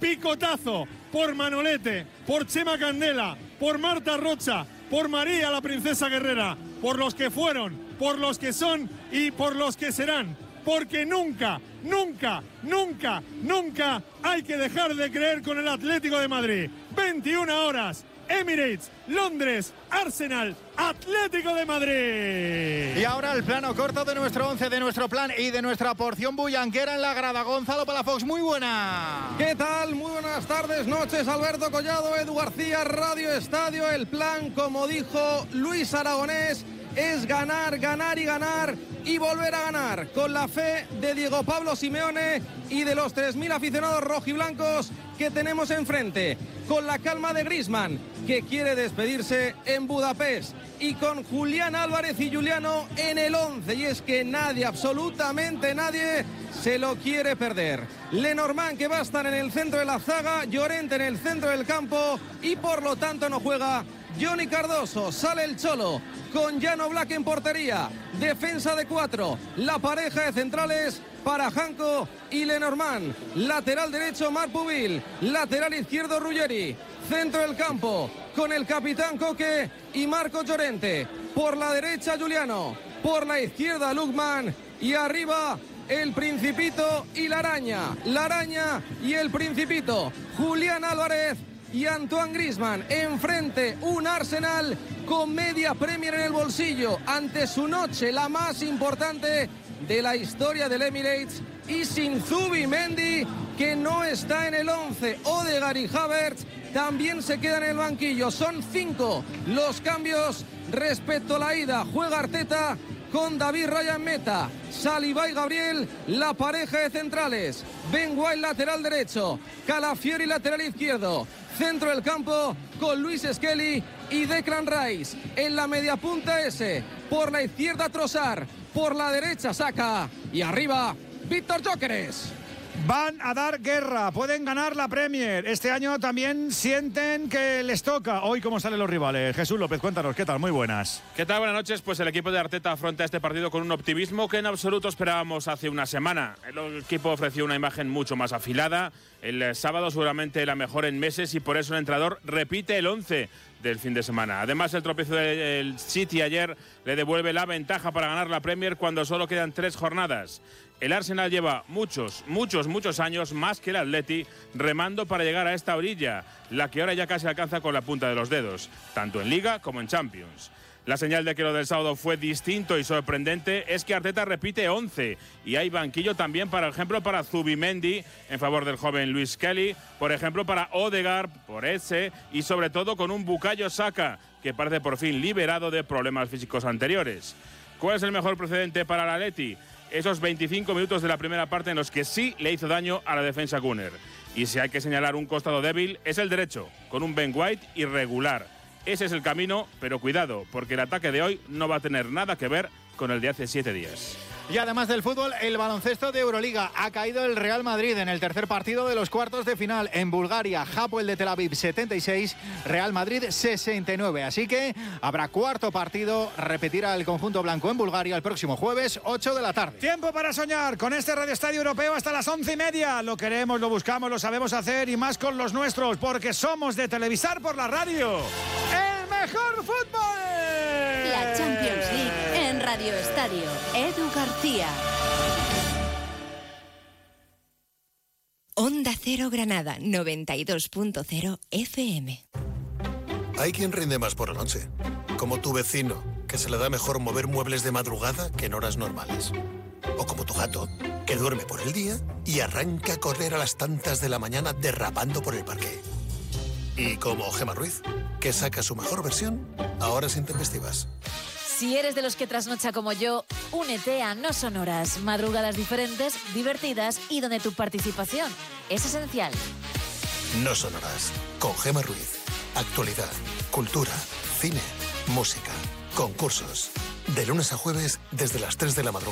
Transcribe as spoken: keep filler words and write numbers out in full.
picotazo por Manolete, por Chema Candela, por Marta Rocha, por María la princesa guerrera, por los que fueron, por los que son y por los que serán. Porque nunca, nunca, nunca, nunca hay que dejar de creer con el Atlético de Madrid. veintiuna horas, Emirates, Londres, Arsenal, Atlético de Madrid. Y ahora el plano corto de nuestro once, de nuestro plan y de nuestra porción bullanquera en la grada. Gonzalo Palafox, muy buena. ¿Qué tal? Muy buenas tardes, noches. Alberto Collado, Edu García, Radio Estadio. El plan, como dijo Luis Aragonés, es ganar, ganar y ganar y volver a ganar, con la fe de Diego Pablo Simeone y de los tres mil aficionados rojiblancos que tenemos enfrente, con la calma de Griezmann, que quiere despedirse en Budapest, y con Julián Álvarez y Juliano en el once, y es que nadie, absolutamente nadie, se lo quiere perder. Lenormand, que va a estar en el centro de la zaga, Llorente en el centro del campo, y por lo tanto no juega Johnny Cardoso. Sale el Cholo con Jan Oblak en portería, defensa de cuatro, la pareja de centrales para Janko y Lenormand, lateral derecho Marc Pubil, lateral izquierdo Ruggeri, centro del campo con el capitán Coque y Marco Llorente, por la derecha Juliano, por la izquierda Lukman, y arriba el Principito y la Araña, la Araña y el Principito, Julián Álvarez y Antoine Griezmann. Enfrente un Arsenal con media Premier en el bolsillo ante su noche, la más importante de la historia del Emirates, y sin Zubimendi, que no está en el once. Odegaard y Havertz también se quedan en el banquillo. Son cinco los cambios respecto a la ida. Juega Arteta con David Raya en meta, Saliba y Gabriel, la pareja de centrales, Ben White lateral derecho, Calafiori lateral izquierdo, centro del campo con Luis Skelly y Declan Rice. En la media punta ese, por la izquierda Trossard, por la derecha Saka, y arriba Víctor Gyökeres. Van a dar guerra, pueden ganar la Premier. Este año también sienten que les toca. Hoy, ¿cómo salen los rivales? Jesús López, cuéntanos, ¿qué tal? Muy buenas. ¿Qué tal? Buenas noches. Pues el equipo de Arteta afronta este partido con un optimismo que en absoluto esperábamos hace una semana. El equipo ofreció una imagen mucho más afilada. El sábado seguramente la mejor en meses, y por eso el entrenador repite el once del fin de semana. Además, el tropiezo del City ayer le devuelve la ventaja para ganar la Premier cuando solo quedan tres jornadas. El Arsenal lleva muchos, muchos, muchos años, más que el Atleti, remando para llegar a esta orilla, la que ahora ya casi alcanza con la punta de los dedos, tanto en Liga como en Champions. La señal de que lo del sábado fue distinto y sorprendente es que Arteta repite once, y hay banquillo también, por ejemplo, para Zubimendi en favor del joven Luis Kelly, por ejemplo para Odegaard, por ese, y sobre todo con un Bukayo Saka, que parece por fin liberado de problemas físicos anteriores. ¿Cuál es el mejor precedente para el Atleti? Esos veinticinco minutos de la primera parte en los que sí le hizo daño a la defensa Gunner. Y si hay que señalar un costado débil, es el derecho, con un Ben White irregular. Ese es el camino, pero cuidado, porque el ataque de hoy no va a tener nada que ver con el de hace siete días. Y además del fútbol, el baloncesto de Euroliga. Ha caído el Real Madrid en el tercer partido de los cuartos de final en Bulgaria. Hapoel de Tel Aviv setenta y seis, Real Madrid sesenta y nueve. Así que habrá cuarto partido. Repetirá el conjunto blanco en Bulgaria el próximo jueves, ocho de la tarde. Tiempo para soñar con este Radio Estadio Europeo hasta las once y media. Lo queremos, lo buscamos, lo sabemos hacer, y más con los nuestros, porque somos de televisar por la radio. ¡El mejor fútbol! La Champions League en Radio Estadio. Edu García. Onda Cero Granada, noventa y dos punto cero F M. Hay quien rinde más por la noche, como tu vecino, que se le da mejor mover muebles de madrugada que en horas normales. O como tu gato, que duerme por el día y arranca a correr a las tantas de la mañana derrapando por el parque. Y como Gemma Ruiz, que saca su mejor versión a horas intempestivas. Si eres de los que trasnocha como yo, únete a No Sonoras, madrugadas diferentes, divertidas y donde tu participación es esencial. No Sonoras, con Gemma Ruiz. Actualidad, cultura, cine, música, concursos. De lunes a jueves desde las tres de la madrugada.